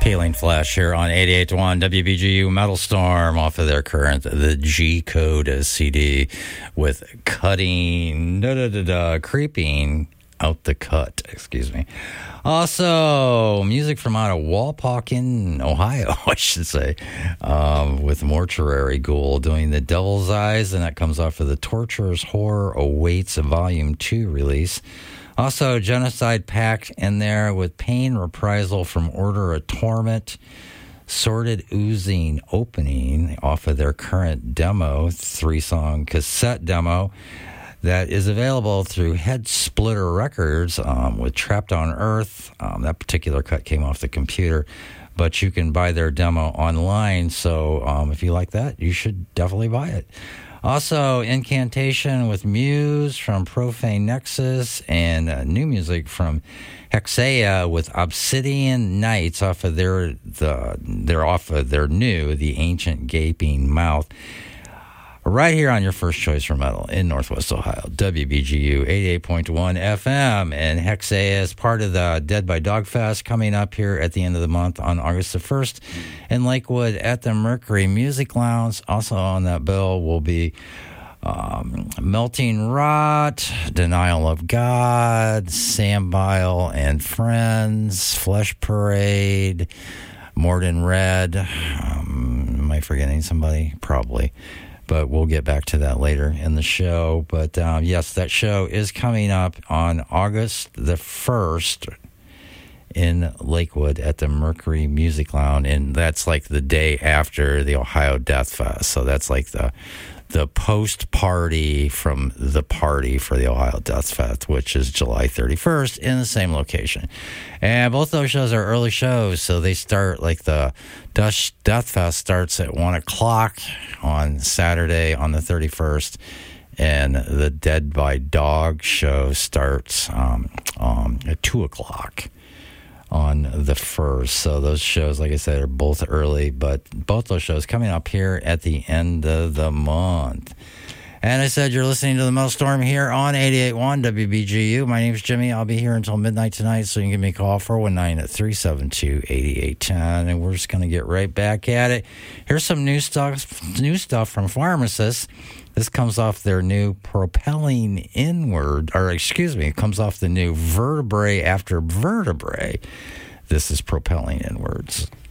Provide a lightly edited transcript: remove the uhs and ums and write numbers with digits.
Peeling Flesh here on 88.1 WBGU Metal Storm off of their current The G Code CD with Creeping Out the Cut, excuse me. Also, music from out of Walpokin, Ohio, I should say, with Mortuary Ghoul doing The Devil's Eyes, and that comes off of the Torturer's Horror Awaits Volume 2 release. Also, Genocide Pact in there with Pain Reprisal from Order of Torment. Sordid Oozing Opening off of their current demo, 3-song cassette demo that is available through Head Splitter Records with Trapped on Earth. That particular cut came off the computer, but you can buy their demo online. So if you like that, you should definitely buy it. Also, Incantation with Muse from Profane Nexus, and new music from Hexea with Obsidian Nights off of their new The Ancient Gaping Mouth. Right here on your first choice for metal in Northwest Ohio, WBGU 88.1 FM. And Hexea is part of the Dead by Dog Fest coming up here at the end of the month on August the 1st in Lakewood at the Mercury Music Lounge. Also on that bill will be Melting Rot, Denial of God, Sam Bile and Friends, Flesh Parade, Morden Red. Am I forgetting somebody? Probably. But we'll get back to that later in the show. But yes, that show is coming up on August the 1st in Lakewood at the Mercury Music Lounge. And that's like the day after the Ohio Death Fest. So that's like the post-party from the party for the Ohio Death Fest, which is July 31st in the same location. And both those shows are early shows, so they start like the Death Fest starts at 1 o'clock on Saturday on the 31st, and the Dead by Dog show starts at 2 o'clock on the 1st. So those shows, like I said, are both early, but both those shows coming up here at the end of the month. And I said you're listening to the Metal Storm here on 88.1 WBGU. My name's Jimmy. I'll be here until midnight tonight, so you can give me a call, 419-372-8810. And we're just going to get right back at it. Here's some new stuff from Pharmacist. This comes off their new Propelling Inward, it comes off the new Vertebrae After Vertebrae. This is Propelling Inwards.